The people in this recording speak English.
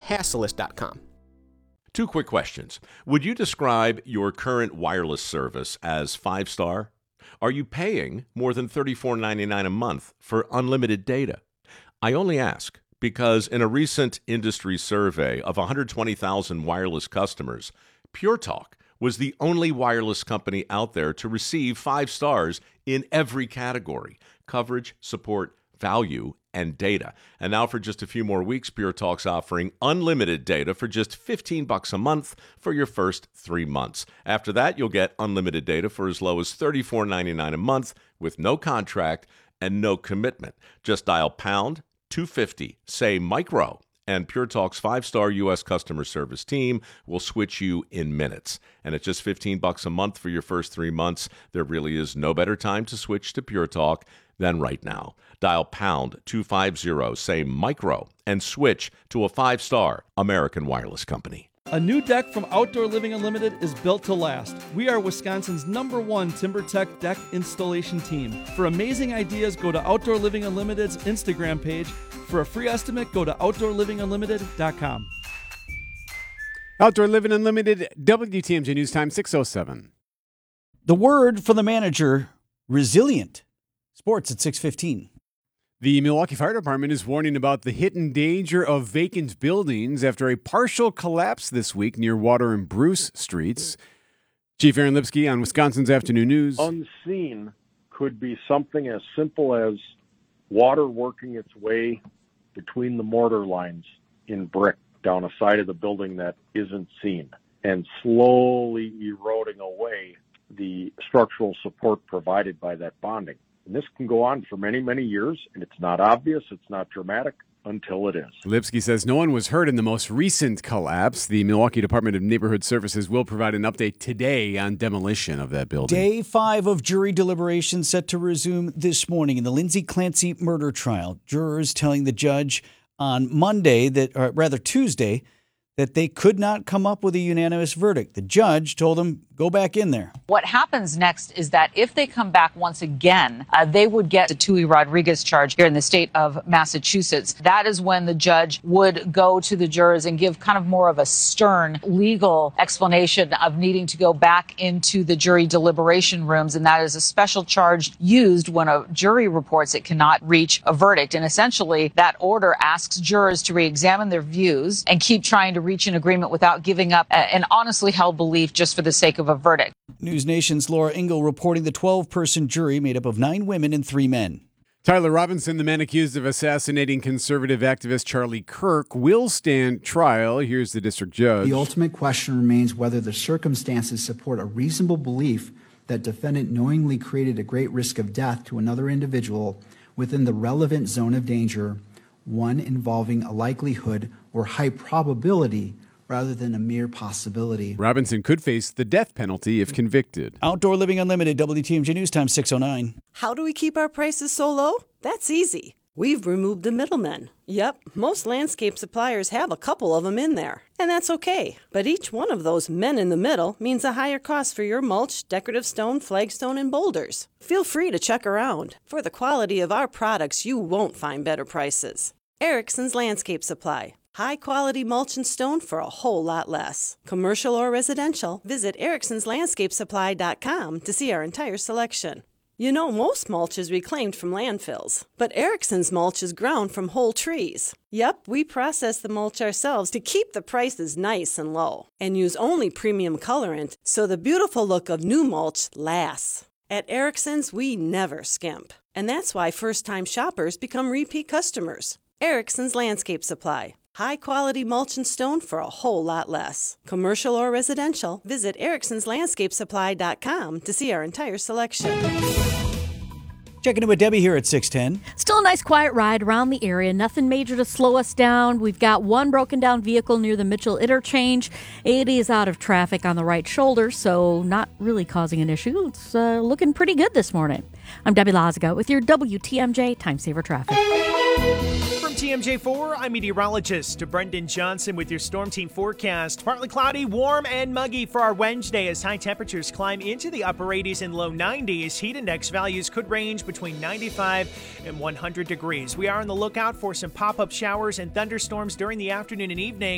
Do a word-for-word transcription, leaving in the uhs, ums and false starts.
Hasselist dot com. Two quick questions. Would you describe your current wireless service as five-star? Are you paying more than thirty-four ninety-nine a month for unlimited data? I only ask because in a recent industry survey of one hundred twenty thousand wireless customers, Pure Talk was the only wireless company out there to receive five stars in every category: coverage, support, value, and data. And now for just a few more weeks, Pure Talk's offering unlimited data for just fifteen bucks a month for your first three months. After that, you'll get unlimited data for as low as thirty-four ninety-nine a month with no contract and no commitment. Just dial pound two fifty, say micro, and Pure Talk's five-star U S customer service team will switch you in minutes. And at just fifteen bucks a month for your first three months, there really is no better time to switch to Pure Talk than right now. Dial pound two fifty, say micro, and switch to a five-star American wireless company. A new deck from Outdoor Living Unlimited is built to last. We are Wisconsin's number one TimberTech deck installation team. For amazing ideas, go to Outdoor Living Unlimited's Instagram page. For a free estimate, go to outdoor living unlimited dot com. Outdoor Living Unlimited, W T M J News Time, six oh seven. The word for the manager, resilient. Sports at six fifteen. The Milwaukee Fire Department is warning about the hidden danger of vacant buildings after a partial collapse this week near Water and Bruce Streets. Chief Aaron Lipsky on Wisconsin's Afternoon News. Unseen could be something as simple as water working its way between the mortar lines in brick down a side of the building that isn't seen and slowly eroding away the structural support provided by that bonding. And this can go on for many, many years, and it's not obvious, it's not dramatic until it is. Lipsky says no one was hurt in the most recent collapse. The Milwaukee Department of Neighborhood Services will provide an update today on demolition of that building. Day five of jury deliberations set to resume this morning in the Lindsay Clancy murder trial. Jurors telling the judge on Monday, that, or rather Tuesday, that they could not come up with a unanimous verdict. The judge told them, go back in there. What happens next is that if they come back once again, uh, they would get the Tui Rodriguez charge here in the state of Massachusetts. That is when the judge would go to the jurors and give kind of more of a stern legal explanation of needing to go back into the jury deliberation rooms. And that is a special charge used when a jury reports it cannot reach a verdict. And essentially, that order asks jurors to re-examine their views and keep trying to reach an agreement without giving up an honestly held belief just for the sake of a verdict. News Nation's Laura Engel reporting the twelve-person jury made up of nine women and three men. Tyler Robinson, the man accused of assassinating conservative activist Charlie Kirk, will stand trial. Here's the district judge. The ultimate question remains whether the circumstances support a reasonable belief that defendant knowingly created a great risk of death to another individual within the relevant zone of danger, one involving a likelihood or high probability rather than a mere possibility. Robinson could face the death penalty if convicted. Outdoor Living Unlimited, W T M J News Time, six oh nine. How do we keep our prices so low? That's easy. We've removed the middlemen. Yep, most landscape suppliers have a couple of them in there, and that's okay. But each one of those men in the middle means a higher cost for your mulch, decorative stone, flagstone, and boulders. Feel free to check around. For the quality of our products, you won't find better prices. Erickson's Landscape Supply. High-quality mulch and stone for a whole lot less. Commercial or residential, visit ericksons landscape supply dot com to see our entire selection. You know, most mulch is reclaimed from landfills, but Erickson's mulch is ground from whole trees. Yep, we process the mulch ourselves to keep the prices nice and low, and use only premium colorant so the beautiful look of new mulch lasts. At Erickson's, we never skimp, and that's why first-time shoppers become repeat customers. Erickson's Landscape Supply. High-quality mulch and stone for a whole lot less. Commercial or residential, visit ericksons landscape supply dot com to see our entire selection. Checking in with Debbie here at six ten. Still a nice quiet ride around the area. Nothing major to slow us down. We've got one broken down vehicle near the Mitchell Interchange. eighty is out of traffic on the right shoulder, so not really causing an issue. It's uh, looking pretty good this morning. I'm Debbie Lazaga with your W T M J Time Saver Traffic. From T M J four, I'm meteorologist Brendan Johnson with your Storm Team forecast. Partly cloudy, warm, and muggy for our Wednesday as high temperatures climb into the upper eighties and low nineties. Heat index values could range between ninety-five and one hundred degrees. We are on the lookout for some pop-up showers and thunderstorms during the afternoon and evening.